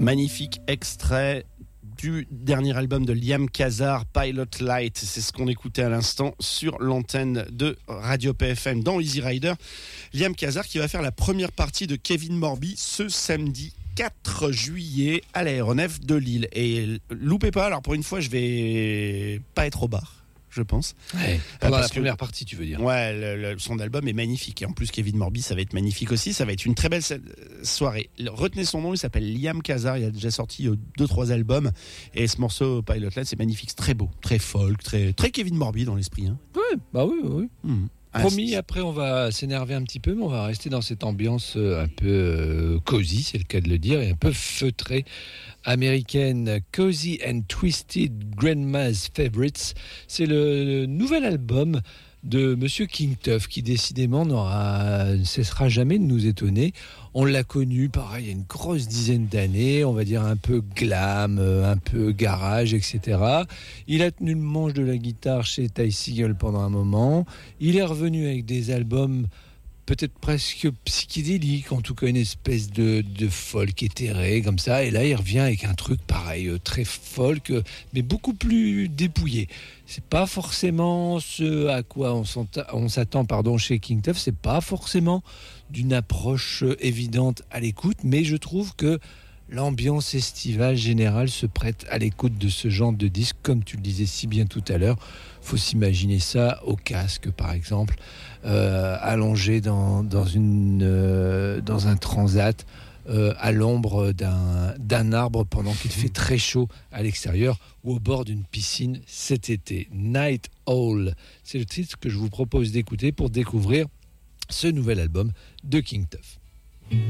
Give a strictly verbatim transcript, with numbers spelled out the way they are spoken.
Magnifique extrait du dernier album de Liam Khazar, Pilot Light. C'est ce qu'on écoutait à l'instant sur l'antenne de Radio P F M dans Easy Rider. Liam Khazar qui va faire la première partie de Kevin Morby ce samedi quatre juillet à l'aéronef de Lille. Et loupez pas, alors pour une fois, je vais pas être au bar. Je pense. Ouais, pendant euh, la que, première partie, tu veux dire. Ouais, le, le, son album est magnifique. Et en plus, Kevin Morby, ça va être magnifique aussi. Ça va être une très belle soirée. Retenez son nom, il s'appelle Liam Khazar. Il a déjà sorti euh, deux, trois albums. Et ce morceau, Pilot Light, c'est magnifique. C'est très beau, très folk, très, très Kevin Morby dans l'esprit. Hein. Oui, bah oui, oui. Mmh. Ah, Promis, c'est... après on va s'énerver un petit peu, mais on va rester dans cette ambiance un peu euh, cosy, c'est le cas de le dire, et un peu feutrée américaine. Cozy and Twisted Grandma's Favorites, c'est le nouvel album de Monsieur King Tuff qui décidément n'aura, ne cessera jamais de nous étonner. On l'a connu, pareil, il y a une grosse dizaine d'années, on va dire un peu glam, un peu garage, et cetera. Il a tenu le manche de la guitare chez Ty Segall pendant un moment. Il est revenu avec des albums peut-être presque psychédélique, en tout cas une espèce de, de folk éthéré comme ça, et là il revient avec un truc pareil, très folk, mais beaucoup plus dépouillé. C'est pas forcément ce à quoi on, on s'attend pardon, chez King Tuff, c'est pas forcément d'une approche évidente à l'écoute, mais je trouve que l'ambiance estivale générale se prête à l'écoute de ce genre de disque, comme tu le disais si bien tout à l'heure. Faut s'imaginer ça au casque, par exemple, euh, allongé dans, dans, une, euh, dans un transat, euh, à l'ombre d'un, d'un arbre pendant qu'il fait très chaud à l'extérieur, ou au bord d'une piscine cet été. Night Owl, c'est le titre que je vous propose d'écouter pour découvrir ce nouvel album de King Tuff.